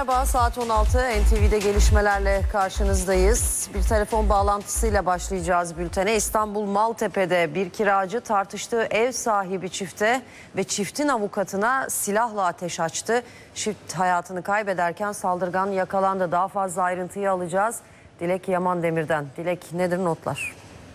Merhaba, saat 16. NTV'de gelişmelerle karşınızdayız. Bir telefon bağlantısıyla başlayacağız bültene. İstanbul Maltepe'de bir kiracı tartıştığı ev sahibi çifte ve çiftin avukatına silahla ateş açtı. Çift hayatını kaybederken saldırgan yakalandı. Daha fazla ayrıntıyı alacağız Dilek Yaman Demir'den. Dilek, nedir notlar?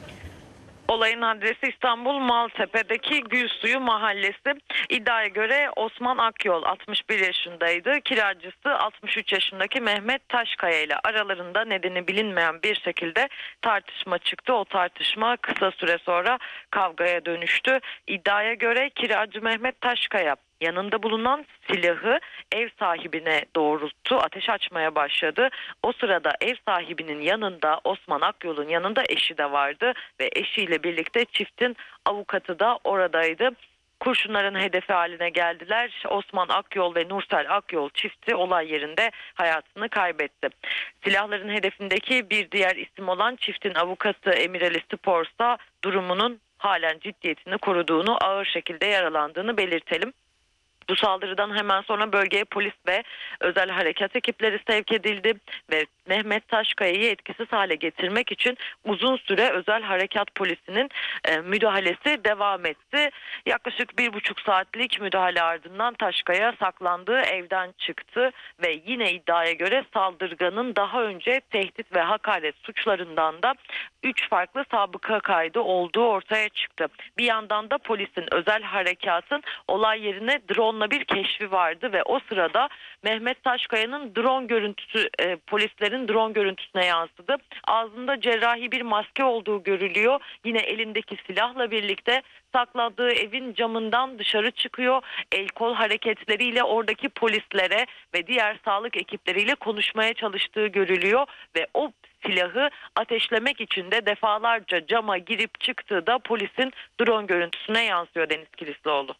Olayın adresi İstanbul Maltepe'deki Gülsuyu Mahallesi. İddiaya göre Osman Akyol 61 yaşındaydı. Kiracısı 63 yaşındaki Mehmet Taşkaya ile aralarında nedeni bilinmeyen bir şekilde tartışma çıktı. O tartışma kısa süre sonra kavgaya dönüştü. İddiaya göre kiracı Mehmet Taşkaya yanında bulunan silahı ev sahibine doğrulttu, ateş açmaya başladı. O sırada ev sahibinin yanında, Osman Akyol'un yanında eşi de vardı ve eşiyle birlikte çiftin avukatı da oradaydı. Kurşunların hedefi haline geldiler. Osman Akyol ve Nursel Akyol çifti olay yerinde hayatını kaybetti. Silahların hedefindeki bir diğer isim olan çiftin avukatı Emireli Spor'sa durumunun halen ciddiyetini koruduğunu, ağır şekilde yaralandığını belirtelim. Bu saldırıdan hemen sonra bölgeye polis ve özel harekat ekipleri sevk edildi ve Mehmet Taşkaya'yı etkisiz hale getirmek için uzun süre özel harekat polisinin müdahalesi devam etti. Yaklaşık 1,5 saatlik müdahale ardından Taşkaya saklandığı evden çıktı ve yine iddiaya göre saldırganın daha önce tehdit ve hakaret suçlarından da 3 farklı sabıka kaydı olduğu ortaya çıktı. Bir yandan da polisin, özel harekatın olay yerine drone'la bir keşfi vardı ve o sırada Mehmet Taşkaya'nın drone görüntüsü polislerin drone görüntüsüne yansıdı. Ağzında cerrahi bir maske olduğu görülüyor. Yine elindeki silahla birlikte saklandığı evin camından dışarı çıkıyor. El kol hareketleriyle oradaki polislere ve diğer sağlık ekipleriyle konuşmaya çalıştığı görülüyor ve o silahı ateşlemek için de defalarca cama girip çıktığı da polisin drone görüntüsüne yansıyor Deniz Kilislioğlu.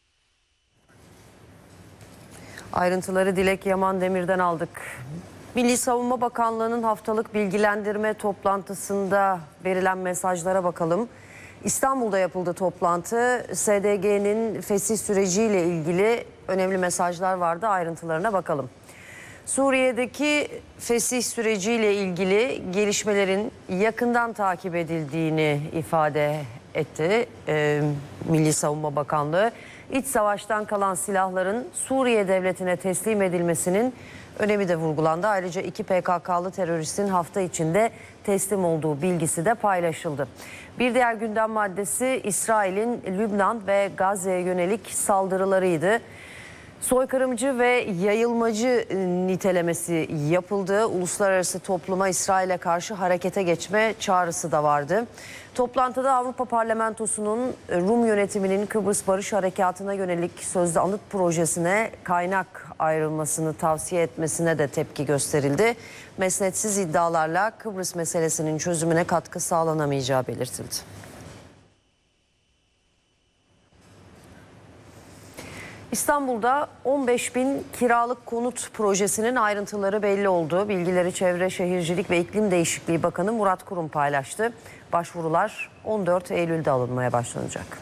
Ayrıntıları Dilek Yaman Demir'den aldık. Milli Savunma Bakanlığı'nın haftalık bilgilendirme toplantısında verilen mesajlara bakalım. İstanbul'da yapıldı toplantı. SDG'nin fesih süreciyle ilgili önemli mesajlar vardı. Ayrıntılarına bakalım. Suriye'deki fesih süreciyle ilgili gelişmelerin yakından takip edildiğini ifade etti Milli Savunma Bakanlığı. İç savaştan kalan silahların Suriye devletine teslim edilmesinin önemi de vurgulandı. Ayrıca 2 PKK'lı teröristin hafta içinde teslim olduğu bilgisi de paylaşıldı. Bir diğer gündem maddesi İsrail'in Lübnan ve Gazze'ye yönelik saldırılarıydı. Soykırımcı ve yayılmacı nitelemesi yapıldı. Uluslararası topluma İsrail'e karşı harekete geçme çağrısı da vardı. Toplantıda Avrupa Parlamentosu'nun Rum yönetiminin Kıbrıs Barış Harekatı'na yönelik sözde anıt projesine kaynak ayrılmasını tavsiye etmesine de tepki gösterildi. Mesnetsiz iddialarla Kıbrıs meselesinin çözümüne katkı sağlanamayacağı belirtildi. İstanbul'da 15.000 kiralık konut projesinin ayrıntıları belli oldu. Bilgileri Çevre Şehircilik ve İklim Değişikliği Bakanı Murat Kurum paylaştı. Başvurular 14 Eylül'de alınmaya başlanacak.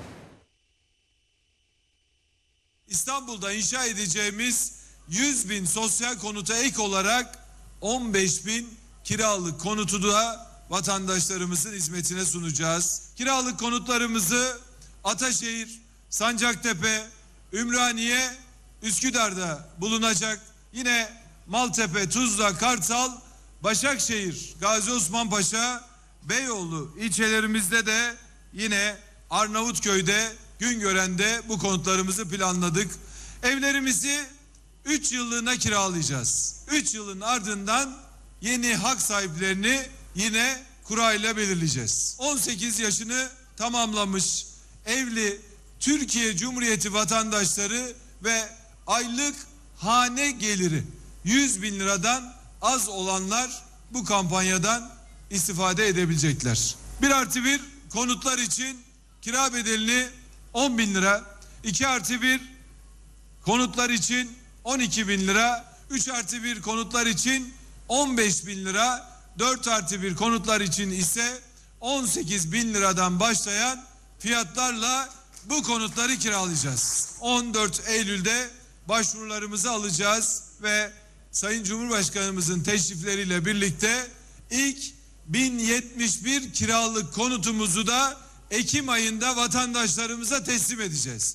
İstanbul'da inşa edeceğimiz 100.000 sosyal konuta ek olarak 15.000 kiralık konutu da vatandaşlarımızın hizmetine sunacağız. Kiralık konutlarımızı Ataşehir, Sancaktepe, Ümraniye, Üsküdar'da bulunacak. Yine Maltepe, Tuzla, Kartal, Başakşehir, Gazi Osman Paşa, Beyoğlu ilçelerimizde de yine Arnavutköy'de, Güngören'de bu konutlarımızı planladık. Evlerimizi 3 yıllığına kiralayacağız. 3 yılın ardından yeni hak sahiplerini yine kurayla belirleyeceğiz. 18 yaşını tamamlamış evli Türkiye Cumhuriyeti vatandaşları ve aylık hane geliri 100.000 liradan az olanlar bu kampanyadan istifade edebilecekler. 1+1 konutlar için kira bedelini 10.000 lira, 2+1 konutlar için 12.000 lira, 3+1 konutlar için 15.000 lira, 4+1 konutlar için ise 18.000 liradan başlayan fiyatlarla bu konutları kiralayacağız. 14 Eylül'de başvurularımızı alacağız ve Sayın Cumhurbaşkanımızın teşrifleriyle birlikte ilk 1071 kiralık konutumuzu da Ekim ayında vatandaşlarımıza teslim edeceğiz.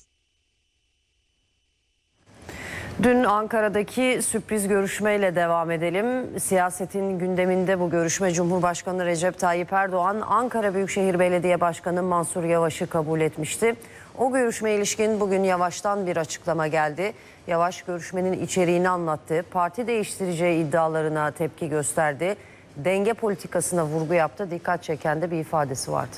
Dün Ankara'daki sürpriz görüşmeyle devam edelim. Siyasetin gündeminde bu görüşme Cumhurbaşkanı Recep Tayyip Erdoğan, Ankara Büyükşehir Belediye Başkanı Mansur Yavaş'ı kabul etmişti. O görüşmeye ilişkin bugün Yavaş'tan bir açıklama geldi. Yavaş görüşmenin içeriğini anlattı. Parti değiştireceği iddialarına tepki gösterdi. Denge politikasına vurgu yaptı. Dikkat çeken de bir ifadesi vardı.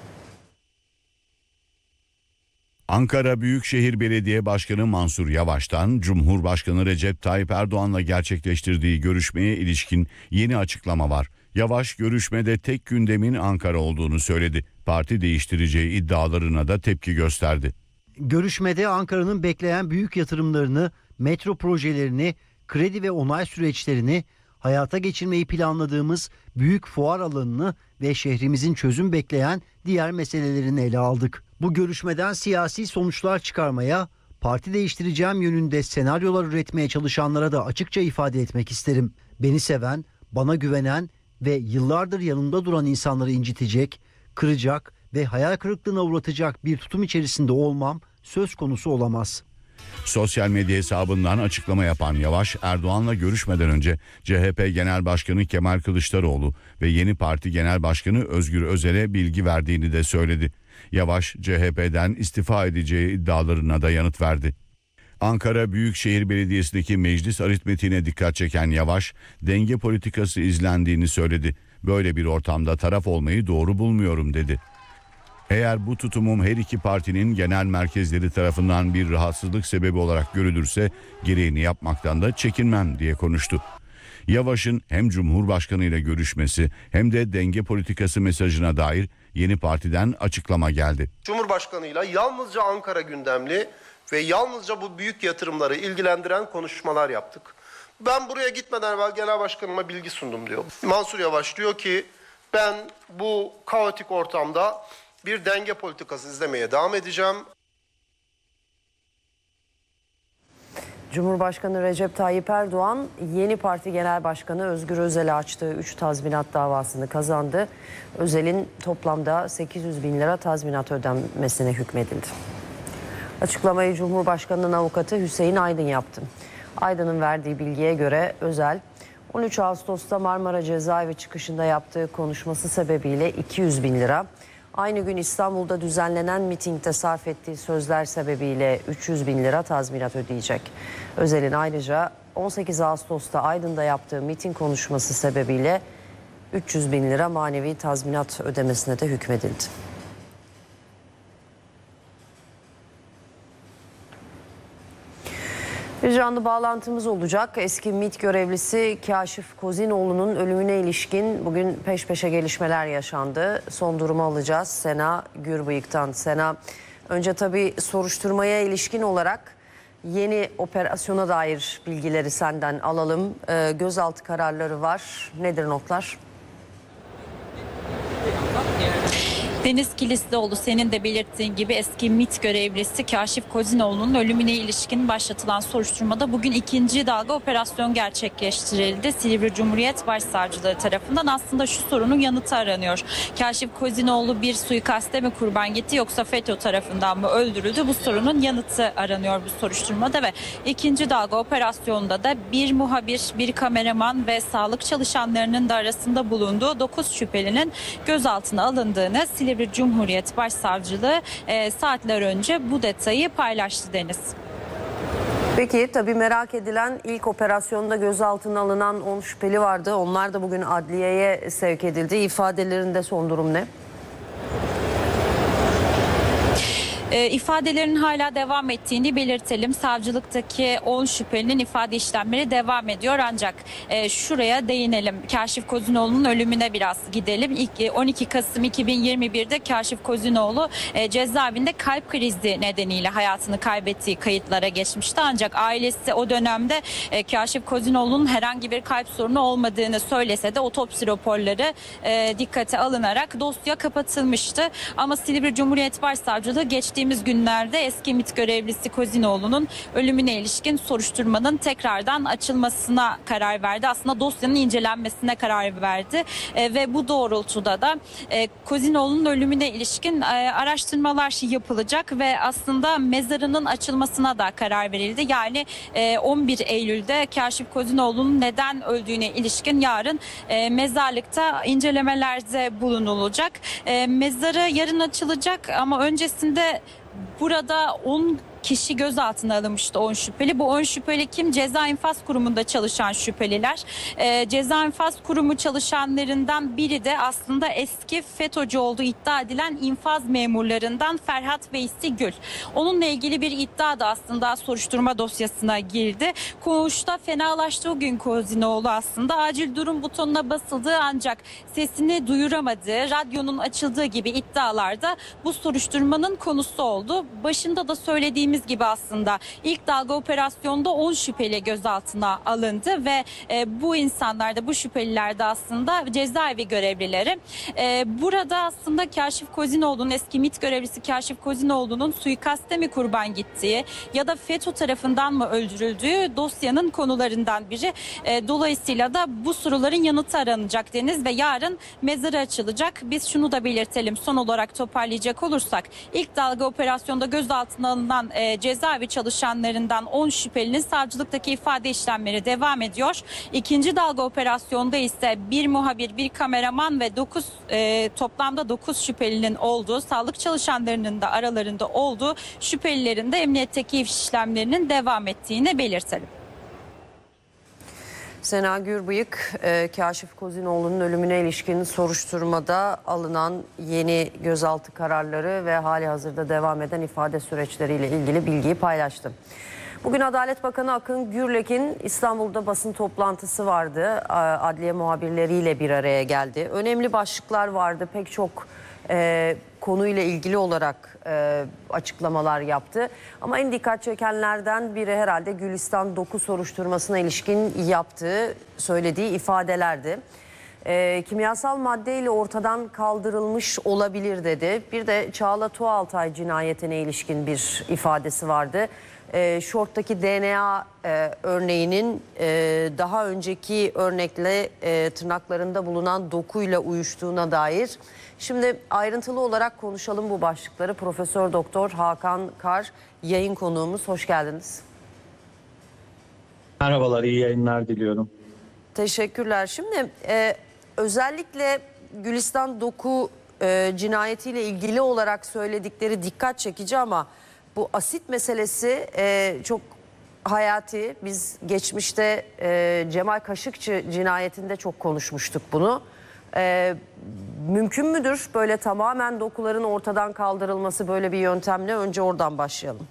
Ankara Büyükşehir Belediye Başkanı Mansur Yavaş'tan Cumhurbaşkanı Recep Tayyip Erdoğan'la gerçekleştirdiği görüşmeye ilişkin yeni açıklama var. Yavaş görüşmede tek gündemin Ankara olduğunu söyledi. Parti değiştireceği iddialarına da tepki gösterdi. Görüşmede Ankara'nın bekleyen büyük yatırımlarını, metro projelerini, kredi ve onay süreçlerini, hayata geçirmeyi planladığımız büyük fuar alanını ve şehrimizin çözüm bekleyen diğer meselelerini ele aldık. Bu görüşmeden siyasi sonuçlar çıkarmaya, parti değiştireceğim yönünde senaryolar üretmeye çalışanlara da açıkça ifade etmek isterim. Beni seven, bana güvenen ve yıllardır yanımda duran insanları incitecek, kıracak ve hayal kırıklığına uğratacak bir tutum içerisinde olmam söz konusu olamaz. Sosyal medya hesabından açıklama yapan Yavaş, Erdoğan'la görüşmeden önce CHP Genel Başkanı Kemal Kılıçdaroğlu ve yeni parti Genel Başkanı Özgür Özel'e bilgi verdiğini de söyledi. Yavaş, CHP'den istifa edeceği iddialarına da yanıt verdi. Ankara Büyükşehir Belediyesi'ndeki meclis aritmetiğine dikkat çeken Yavaş, denge politikası izlendiğini söyledi. Böyle bir ortamda taraf olmayı doğru bulmuyorum dedi. Eğer bu tutumum her iki partinin genel merkezleri tarafından bir rahatsızlık sebebi olarak görülürse gereğini yapmaktan da çekinmem diye konuştu. Yavaş'ın hem Cumhurbaşkanı ile görüşmesi hem de denge politikası mesajına dair yeni partiden açıklama geldi. Cumhurbaşkanıyla yalnızca Ankara gündemli ve yalnızca bu büyük yatırımları ilgilendiren konuşmalar yaptık. Ben buraya gitmeden evvel genel başkanıma bilgi sundum diyor. Mansur Yavaş diyor ki ben bu kaotik ortamda bir denge politikası izlemeye devam edeceğim. Cumhurbaşkanı Recep Tayyip Erdoğan yeni parti genel başkanı Özgür Özel'e açtığı 3 tazminat davasını kazandı. Özel'in toplamda 800 bin lira tazminat ödenmesine hükmedildi. Açıklamayı Cumhurbaşkanı'nın avukatı Hüseyin Aydın yaptı. Aydın'ın verdiği bilgiye göre Özel 13 Ağustos'ta Marmara Cezaevi çıkışında yaptığı konuşması sebebiyle 200 bin lira, aynı gün İstanbul'da düzenlenen mitingde sarf ettiği sözler sebebiyle 300 bin lira tazminat ödeyecek. Özel'in ayrıca 18 Ağustos'ta Aydın'da yaptığı miting konuşması sebebiyle 300 bin lira manevi tazminat ödemesine de hükmedildi. Bir canlı bağlantımız olacak. Eski MİT görevlisi Kaşif Kozinoğlu'nun ölümüne ilişkin bugün peş peşe gelişmeler yaşandı. Son durumu alacağız Sena Gürbıyık'tan. Sena, önce tabii soruşturmaya ilişkin olarak yeni operasyona dair bilgileri senden alalım. Gözaltı kararları var. Nedir notlar? Deniz Kilislioğlu, senin de belirttiğin gibi eski MİT görevlisi Kaşif Kozinoğlu'nun ölümüne ilişkin başlatılan soruşturmada bugün ikinci dalga operasyon gerçekleştirildi. Silivri Cumhuriyet Başsavcılığı tarafından aslında şu sorunun yanıtı aranıyor. Kaşif Kozinoğlu bir suikaste mi kurban gitti yoksa FETÖ tarafından mı öldürüldü? Bu sorunun yanıtı aranıyor bu soruşturmada ve ikinci dalga operasyonda da bir muhabir, bir kameraman ve sağlık çalışanlarının da arasında bulunduğu 9 şüphelinin gözaltına alındığını Silivri Cumhuriyet Başsavcılığı saatler önce bu detayı paylaştı Deniz. Peki tabii merak edilen ilk operasyonda gözaltına alınan 10 şüpheli vardı. Onlar da bugün adliyeye sevk edildi. İfadelerinde son durum ne? İfadelerin hala devam ettiğini belirtelim. Savcılıktaki 10 şüphelinin ifade işlemleri devam ediyor. Ancak şuraya değinelim. Kaşif Kozinoğlu'nun ölümüne biraz gidelim. İlk 12 Kasım 2021'de Kaşif Kozinoğlu cezaevinde kalp krizi nedeniyle hayatını kaybettiği kayıtlara geçmişti. Ancak ailesi o dönemde Kaşif Kozinoğlu'nun herhangi bir kalp sorunu olmadığını söylese de otopsi raporları dikkate alınarak dosya kapatılmıştı. Ama Silivri Cumhuriyet Başsavcılığı geçtiğimiz geçtiğimiz günlerde eski MİT görevlisi Kozinoğlu'nun ölümüne ilişkin soruşturmanın tekrardan açılmasına karar verdi. Aslında dosyanın incelenmesine karar verdi ve bu doğrultuda da Kozinoğlu'nun ölümüne ilişkin araştırmalar yapılacak ve aslında mezarının açılmasına da karar verildi. Yani 11 Eylül'de Kaşif Kozinoğlu'nun neden öldüğüne ilişkin yarın mezarlıkta incelemelerde bulunulacak. Mezarı yarın açılacak ama öncesinde burada 10 kişi gözaltına alınmıştı, 10 şüpheli. Bu 10 şüpheli kim? Ceza İnfaz Kurumu'nda çalışan şüpheliler. Ceza İnfaz Kurumu çalışanlarından biri de aslında eski FETÖ'cü olduğu iddia edilen infaz memurlarından Ferhat Veysi Gül. Onunla ilgili bir iddia da aslında soruşturma dosyasına girdi. Koğuşta fenalaştı o gün Kozinoğlu aslında. Acil durum butonuna basıldığı ancak sesini duyuramadığı, radyonun açıldığı gibi iddialarda bu soruşturmanın konusu oldu. Başında da söylediğim gibi aslında ilk dalga operasyonda 10 şüpheli gözaltına alındı ve bu insanlar da, bu şüpheliler de aslında cezaevi görevlileri. Burada aslında Kaşif Kozinoğlu'nun, eski MİT görevlisi Kaşif Kozinoğlu'nun suikaste mi kurban gittiği ya da FETÖ tarafından mı öldürüldüğü dosyanın konularından biri. Dolayısıyla da bu soruların yanıtı aranacak Deniz ve yarın mezarı açılacak. Biz şunu da belirtelim, son olarak toparlayacak olursak ilk dalga operasyonda gözaltına alınan cezaevi çalışanlarından 10 şüphelinin savcılıktaki ifade işlemleri devam ediyor. İkinci dalga operasyonda ise bir muhabir, bir kameraman ve toplamda 9 şüphelinin olduğu, sağlık çalışanlarının da aralarında olduğu şüphelilerin de emniyetteki işlemlerinin devam ettiğini belirtelim. Sena Gürbıyık, Kaşif Kozinoğlu'nun ölümüne ilişkin soruşturmada alınan yeni gözaltı kararları ve hali hazırda devam eden ifade süreçleriyle ilgili bilgiyi paylaştı. Bugün Adalet Bakanı Akın Gürlek'in İstanbul'da basın toplantısı vardı. Adliye muhabirleriyle bir araya geldi. Önemli başlıklar vardı. Pek çok konuyla ilgili olarak açıklamalar yaptı. Ama en dikkat çekenlerden biri herhalde Gülistan Doku soruşturmasına ilişkin yaptığı, söylediği ifadelerdi. Kimyasal maddeyle ortadan kaldırılmış olabilir dedi. Bir de Çağla Tuğaltay cinayetine ilişkin bir ifadesi vardı. Şorttaki DNA örneğinin daha önceki örnekle tırnaklarında bulunan dokuyla uyuştuğuna dair. Şimdi ayrıntılı olarak konuşalım bu başlıkları. Profesör Doktor Hakan Kar yayın konuğumuz. Hoş geldiniz. Merhabalar, iyi yayınlar diliyorum. Teşekkürler. Şimdi özellikle Gülistan Doku cinayetiyle ilgili olarak söyledikleri dikkat çekici ama bu asit meselesi çok hayati. Biz geçmişte Cemal Kaşıkçı cinayetinde çok konuşmuştuk bunu. Mümkün müdür böyle tamamen dokuların ortadan kaldırılması böyle bir yöntemle? Önce oradan başlayalım.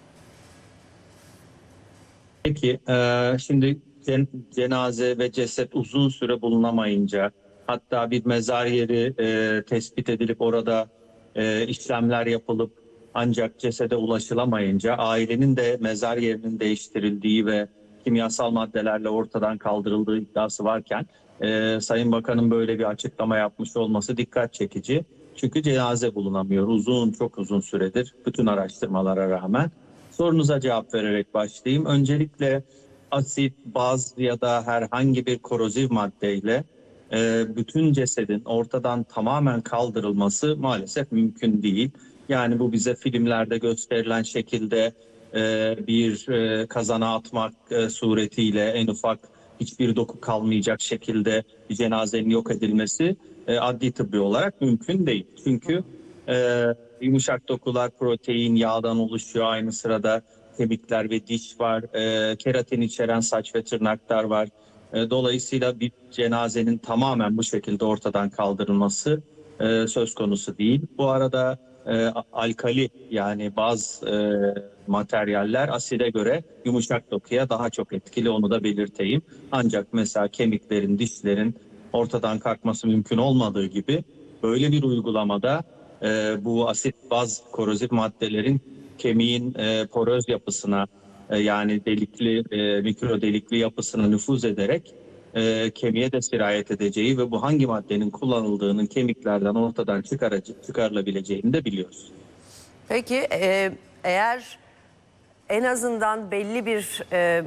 Peki, şimdi cenaze ve ceset uzun süre bulunamayınca, hatta bir mezar yeri tespit edilip orada işlemler yapılıp ancak cesede ulaşılamayınca ailenin de mezar yerinin değiştirildiği ve kimyasal maddelerle ortadan kaldırıldığı iddiası varken Sayın Bakan'ın böyle bir açıklama yapmış olması dikkat çekici. Çünkü cenaze bulunamıyor çok uzun süredir bütün araştırmalara rağmen. Sorunuza cevap vererek başlayayım. Öncelikle asit, baz ya da herhangi bir korozif maddeyle bütün cesedin ortadan tamamen kaldırılması maalesef mümkün değil. Yani bu bize filmlerde gösterilen şekilde bir kazana atmak suretiyle en ufak hiçbir doku kalmayacak şekilde bir cenazenin yok edilmesi adli tıbbi olarak mümkün değil. Çünkü yumuşak dokular protein, yağdan oluşuyor. Aynı sırada kemikler ve diş var. Keratin içeren saç ve tırnaklar var. Dolayısıyla bir cenazenin tamamen bu şekilde ortadan kaldırılması söz konusu değil. Bu arada alkali yani bazı materyaller aside göre yumuşak dokuya daha çok etkili, onu da belirteyim. Ancak mesela kemiklerin, dişlerin ortadan kalkması mümkün olmadığı gibi böyle bir uygulamada bu asit, baz, korozif maddelerin kemiğin poröz yapısına yani delikli, mikro delikli yapısına nüfuz ederek kemiğe de sirayet edeceği ve bu hangi maddenin kullanıldığının kemiklerden ortadan çıkarılabileceğini de biliyoruz. Peki eğer en azından belli bir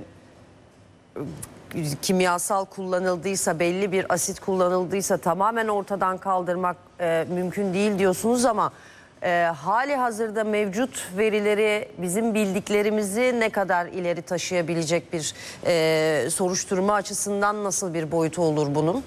kimyasal kullanıldıysa, belli bir asit kullanıldıysa tamamen ortadan kaldırmak mümkün değil diyorsunuz ama hali hazırda mevcut verileri, bizim bildiklerimizi ne kadar ileri taşıyabilecek bir soruşturma açısından nasıl bir boyutu olur bunun?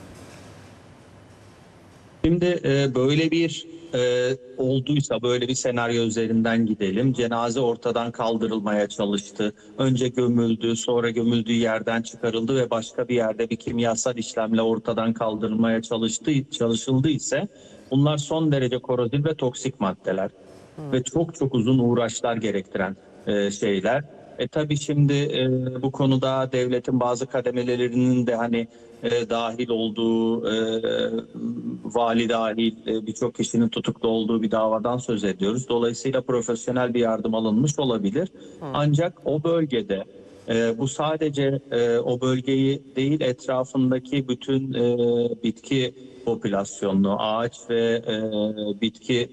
Şimdi böyle bir olduysa, böyle bir senaryo üzerinden gidelim. Cenaze ortadan kaldırılmaya çalıştı. Önce gömüldü, sonra gömüldüğü yerden çıkarıldı ve başka bir yerde bir kimyasal işlemle ortadan kaldırılmaya çalışıldı ise bunlar son derece korozif ve toksik maddeler. Ve çok çok uzun uğraşlar gerektiren şeyler. Tabii şimdi bu konuda devletin bazı kademelerinin de hani dahil olduğu, vali dahil birçok kişinin tutuklu olduğu bir davadan söz ediyoruz. Dolayısıyla profesyonel bir yardım alınmış olabilir. Ancak o bölgede bu sadece o bölgeyi değil, etrafındaki bütün bitki popülasyonunu, ağaç ve bitki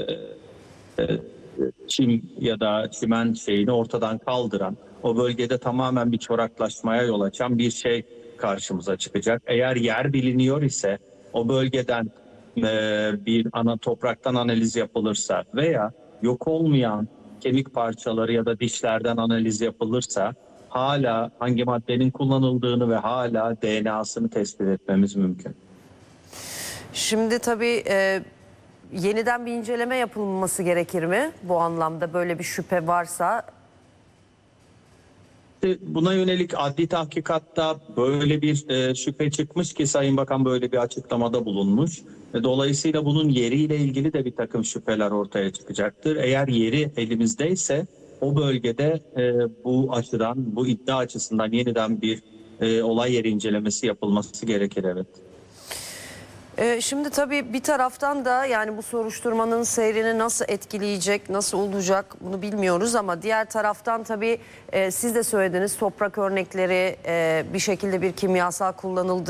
çim ya da çimen şeyini ortadan kaldıran, o bölgede tamamen bir çoraklaşmaya yol açan bir şey karşımıza çıkacak. Eğer yer biliniyor ise o bölgeden bir topraktan analiz yapılırsa veya yok olmayan kemik parçaları ya da dişlerden analiz yapılırsa hala hangi maddenin kullanıldığını ve hala DNA'sını tespit etmemiz mümkün. Şimdi tabii yeniden bir inceleme yapılması gerekir mi bu anlamda, böyle bir şüphe varsa? Buna yönelik adli tahkikatta böyle bir şüphe çıkmış ki Sayın Bakan böyle bir açıklamada bulunmuş. Dolayısıyla bunun yeriyle ilgili de bir takım şüpheler ortaya çıkacaktır. Eğer yeri elimizdeyse o bölgede bu açıdan, bu iddia açısından yeniden bir olay yeri incelemesi yapılması gerekir, evet. Şimdi tabii bir taraftan da yani bu soruşturmanın seyrini nasıl etkileyecek, nasıl olacak bunu bilmiyoruz ama diğer taraftan tabii siz de söylediniz, toprak örnekleri bir şekilde bir kimyasal kullanıldı.